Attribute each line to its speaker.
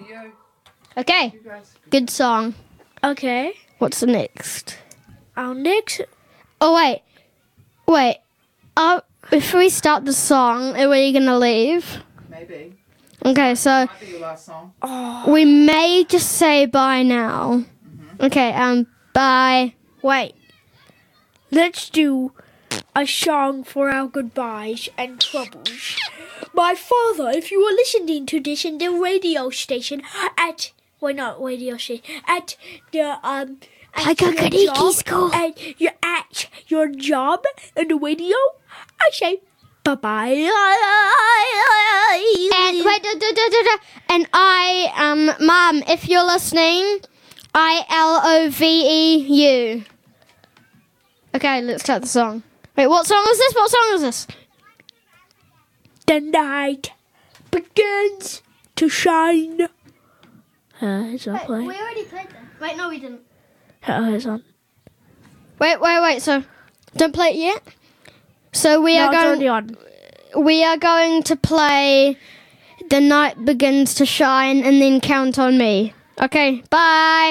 Speaker 1: Okay. Good song.
Speaker 2: Okay.
Speaker 1: What's the next?
Speaker 2: Our next.
Speaker 1: Oh, wait. If we start the song, are we going to leave?
Speaker 3: Maybe.
Speaker 1: Okay, so
Speaker 3: Might be your last song.
Speaker 1: we may just say bye now. Okay, bye.
Speaker 2: Wait. Let's do a song for our goodbyes and troubles. My father, if you are listening to this in the radio station at the
Speaker 1: Pagakadiki School.
Speaker 2: At your job in the radio, I say bye-bye.
Speaker 1: And wait, and Mom, if you're listening, ILOVEU. Okay, let's start the song. Wait, what song is this? What song is this?
Speaker 2: The night begins to shine. It's not playing.
Speaker 1: already played that. Wait, no, we didn't.
Speaker 2: It's on.
Speaker 1: Wait. So, don't play it yet. So we are
Speaker 2: It's
Speaker 1: going.
Speaker 2: already on.
Speaker 1: We are going to play "The Night Begins to Shine" and then "Count on Me." Okay, bye.